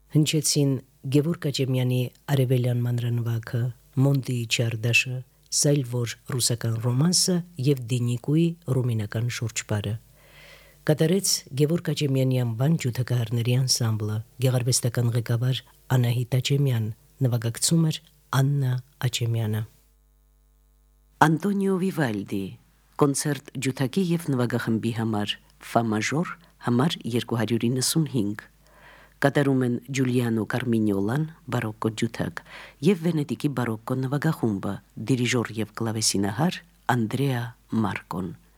Հնչեցին Գևորգ Աճեմյանի Արևելյան մանրանկը, Մոնտիի Չարդաշը, Սայլվոր ռուսական ռոմանսը եւ Դինիկուի ռումինական շուրջպարը։ Կատարեց Գևորգ Աճեմյանի անվան ջութակահարների անսամբլը, գեղարվեստական ղեկավար Անահիտ Աճեմյան, նվագակցում էր Աննա Աճեմյանը։ Անտոնիո Վիվալդի կոնցերտ ջութակի եւ նվագախմբի համար ֆա մաժոր համար 295 կատարում են Ջուլիանո Կարմինյոլան բարոկկո ջութակ եւ Վենետիկի բարոկկո նվագախումբը դիրիժոր եւ կլավեսինահար Անդրեա Մարկոն։